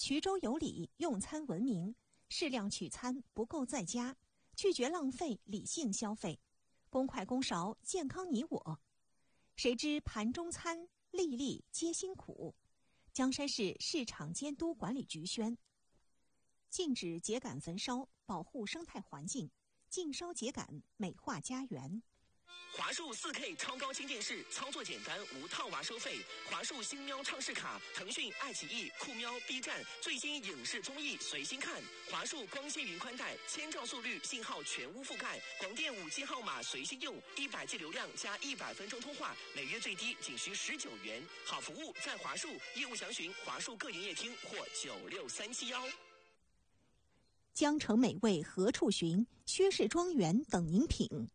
衢州有礼，用餐文明，适量取餐，不够在家，拒绝浪费，理性消费，公筷公勺，健康你我。谁知盘中餐，粒粒皆辛苦。江山市市场监督管理局宣：禁止秸秆焚烧，保护生态环境，禁烧秸秆，美化家园。 华数 4K 超高清电视，操作简单，无套娃收费。华数星喵畅视卡，腾讯、爱奇艺、酷喵、B 站最新影视综艺随心看。华数光纤云宽带，1000兆速率，信号全屋覆盖，广电5G 号码随心用，100G 流量加100分钟通话，每月最低仅需19元。好服务在华数，业务详询华数各营业厅或96371。 江城美味何处寻？薛氏庄园等您品。